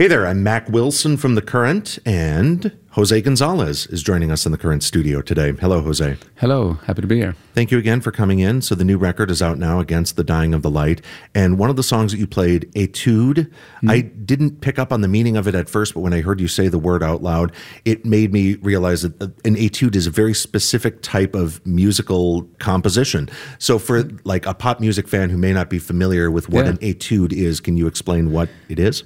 Hey there, I'm Mac Wilson from The Current, and Jose Gonzalez is joining us in The Current studio today. Hello, Jose. Hello, happy to be here. Thank you again for coming in. So the new record is out now, Against the Dying of the Light, and one of the songs that you played, Etude, I didn't pick up on the meaning of it at first, but when I heard you say the word out loud, it made me realize that an etude is a very specific type of musical composition. So for like a pop music fan who may not be familiar with what an etude is, can you explain what it is?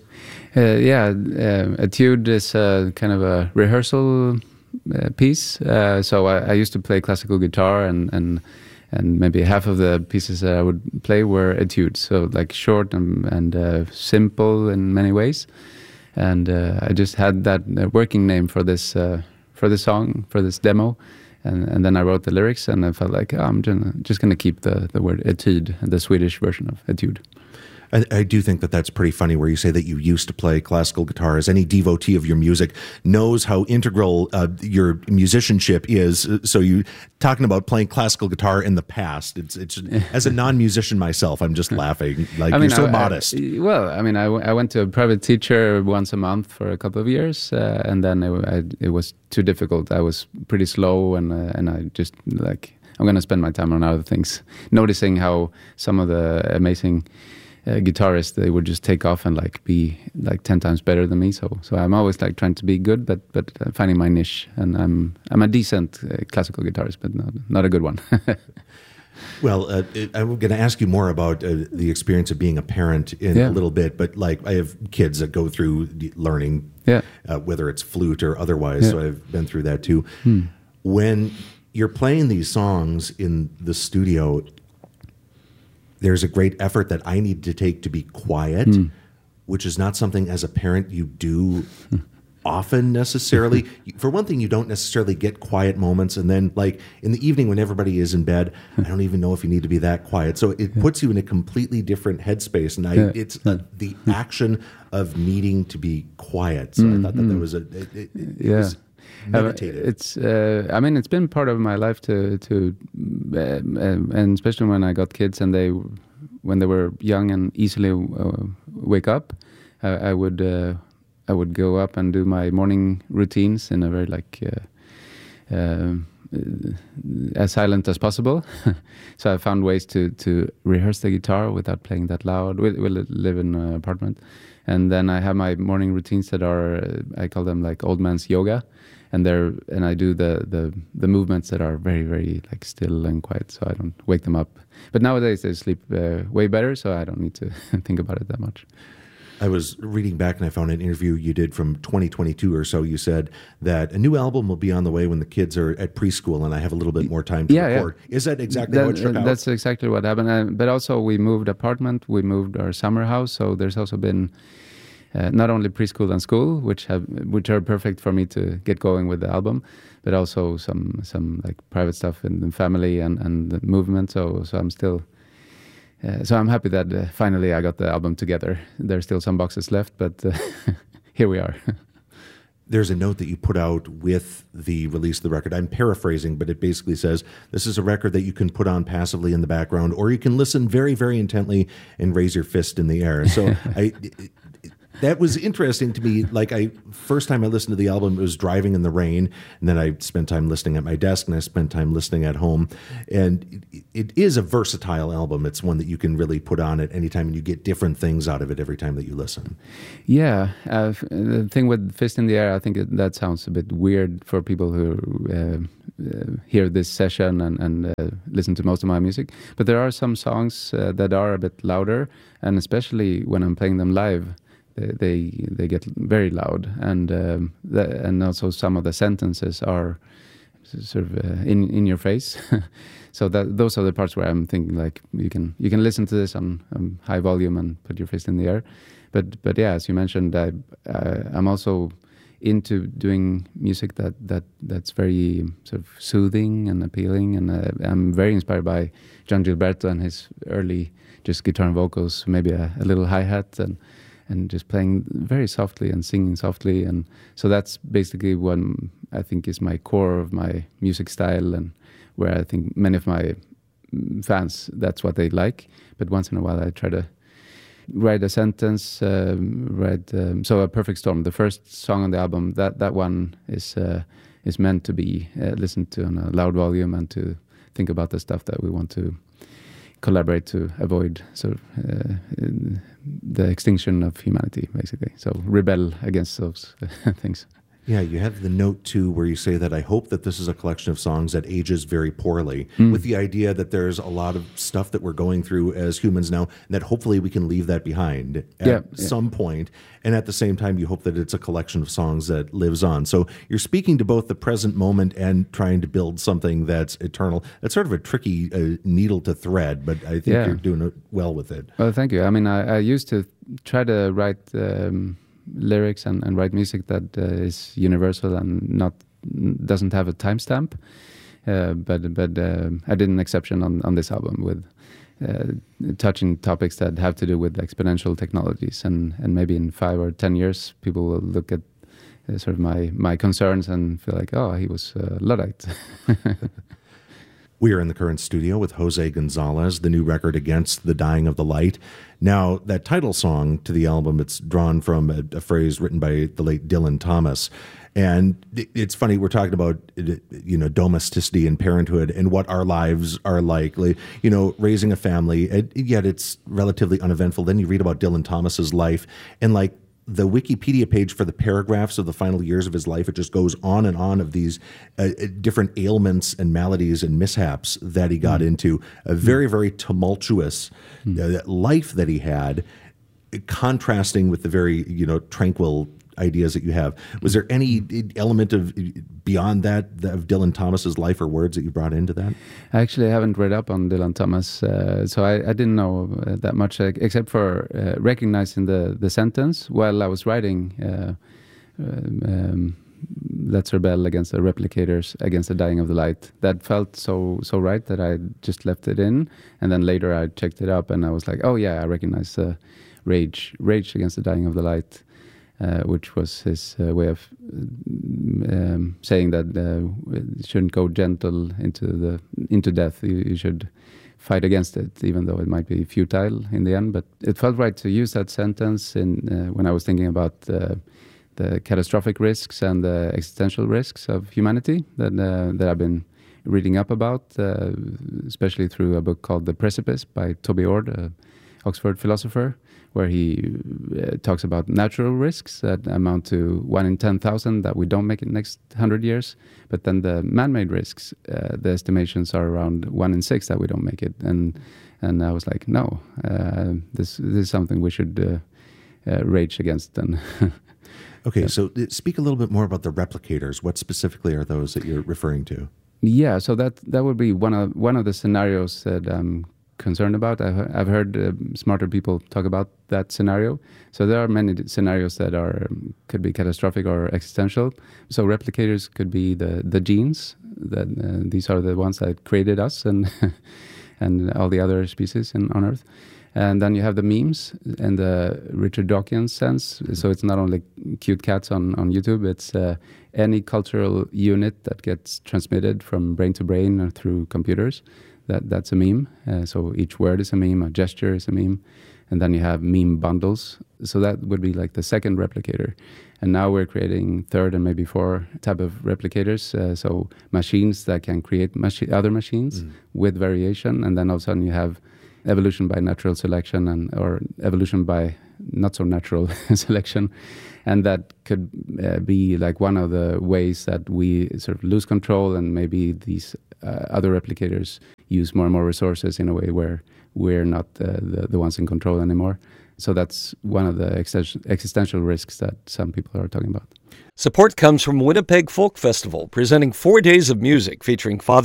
Etude is kind of a rehearsal piece. So I used to play classical guitar, and maybe half of the pieces that I would play were etudes. So like short and simple in many ways. And I just had that working name for this song, for this demo. And then I wrote the lyrics, and I felt like I'm just going to keep the word etude, the Swedish version of etude. I do think that that's pretty funny where you say that you used to play classical guitar. As any devotee of your music knows how integral your musicianship is. So you talking about playing classical guitar in the past. It's as a non-musician myself, I'm just laughing. You're so modest. I went to a private teacher once a month for a couple of years, and then it was too difficult. I was pretty slow, and I just I'm going to spend my time on other things. Noticing how some of the amazing guitarists, they would just take off and be 10 times better than me. So I'm always trying to be good, but finding my niche. And I'm a decent classical guitarist, but not a good one. Well, I'm going to ask you more about the experience of being a parent in a little bit, but I have kids that go through learning, whether it's flute or otherwise. So I've been through that too. When you're playing these songs in the studio, there's a great effort that I need to take to be quiet, which is not something as a parent you do often necessarily. For one thing, you don't necessarily get quiet moments. And then in the evening when everybody is in bed, I don't even know if you need to be that quiet. So it puts you in a completely different headspace. And it's the action of needing to be quiet. So I thought that was was meditative. It's been part of my life to and especially when I got kids and when they were young and easily wake up, I would go up and do my morning routines in a very as silent as possible. So I found ways to rehearse the guitar without playing that loud. We live in an apartment, and then I have my morning routines that are I call them old man's yoga. And I do the movements that are very, very still and quiet, so I don't wake them up. But nowadays they sleep way better, so I don't need to think about it that much. I was reading back and I found an interview you did from 2022 or so. You said that a new album will be on the way when the kids are at preschool and I have a little bit more time to record. Yeah. Is that exactly how it shook out? That's exactly what happened. But also we moved apartment, we moved our summer house, so there's also been not only preschool and school, which are perfect for me to get going with the album, but also some private stuff in the family and the movement. So I'm still, so I'm happy that finally I got the album together. There's still some boxes left, but here we are. There's a note that you put out with the release of the record. I'm paraphrasing, but it basically says, this is a record that you can put on passively in the background, or you can listen very, very intently and raise your fist in the air. So that was interesting to me. First time I listened to the album, it was driving in the rain, and then I spent time listening at my desk, and I spent time listening at home. And it is a versatile album. It's one that you can really put on at any time, and you get different things out of it every time that you listen. Yeah. The thing with Fist in the Air, I think that sounds a bit weird for people who hear this session and listen to most of my music. But there are some songs that are a bit louder, and especially when I'm playing them live, they get very loud, and also some of the sentences are sort of in your face. So those are the parts where I'm thinking you can listen to this on high volume and put your fist in the air. But yeah, as you mentioned, I'm also into doing music that's very sort of soothing and appealing, and I'm very inspired by John Gilberto and his early just guitar and vocals, maybe a little hi-hat and just playing very softly and singing softly. And so that's basically what I think is my core of my music style, and where I think many of my fans, that's what they like. But once in a while I try to write a sentence, so A Perfect Storm, the first song on the album, that one is meant to be listened to on a loud volume and to think about the stuff that we want to collaborate to avoid sort of the extinction of humanity, basically. So rebel against those things. Yeah, you have the note, too, where you say that I hope that this is a collection of songs that ages very poorly, with the idea that there's a lot of stuff that we're going through as humans now, and that hopefully we can leave that behind at some point. And at the same time, you hope that it's a collection of songs that lives on. So you're speaking to both the present moment and trying to build something that's eternal. That's sort of a tricky needle to thread, but I think you're doing well with it. Well, thank you. I mean, I used to try to write lyrics and write music that is universal and doesn't have a timestamp. But I did an exception on this album with touching topics that have to do with exponential technologies, and maybe in 5 or 10 years people will look at sort of my concerns and feel like, oh, he was a Luddite. We are in the current studio with Jose Gonzalez, the new record Against the Dying of the Light. Now, that title song to the album, it's drawn from a phrase written by the late Dylan Thomas. And it's funny, we're talking about, domesticity and parenthood and what our lives are like, raising a family, and yet it's relatively uneventful. Then you read about Dylan Thomas's life, and the Wikipedia page for the paragraphs of the final years of his life, it just goes on and on of these different ailments and maladies and mishaps that he got into. A very, very tumultuous life that he had, contrasting with the very, tranquil ideas that you have. Was there any element of beyond that of Dylan Thomas's life or words that you brought into that? I actually haven't read up on Dylan Thomas, so I didn't know that much, except for recognizing the sentence while I was writing Let's Rebel Against the Replicators, Against the Dying of the Light. That felt so right that I just left it in, and then later I checked it up and I was like, oh yeah, I recognize Rage Against the Dying of the Light. Which was his way of saying that you shouldn't go gentle into death. You should fight against it, even though it might be futile in the end. But it felt right to use that sentence when I was thinking about the catastrophic risks and the existential risks of humanity that I've been reading up about, especially through a book called The Precipice by Toby Ord, an Oxford philosopher, where he talks about natural risks that amount to 1 in 10,000 that we don't make it next 100 years. But then the man-made risks, the estimations are around 1 in 6 that we don't make it. And I was like, no, this is something we should rage against. And okay, so speak a little bit more about the replicators. What specifically are those that you're referring to? Yeah, so that would be one of the scenarios that I'm concerned about. I've heard smarter people talk about that scenario. So there are many scenarios that could be catastrophic or existential. So replicators could be the genes. That these are the ones that created us and and all the other species on Earth. And then you have the memes in the Richard Dawkins sense. So it's not only cute cats on YouTube. It's any cultural unit that gets transmitted from brain to brain or through computers. That's a meme. So each word is a meme, a gesture is a meme. And then you have meme bundles. So that would be like the second replicator. And now we're creating third and maybe fourth type of replicators. So machines that can create other machines with variation. And then all of a sudden you have evolution by natural selection or evolution by not so natural selection. And that could be like one of the ways that we sort of lose control, and maybe these other replicators use more and more resources in a way where we're not the ones in control anymore. So that's one of the existential risks that some people are talking about. Support comes from Winnipeg Folk Festival, presenting 4 days of music featuring Father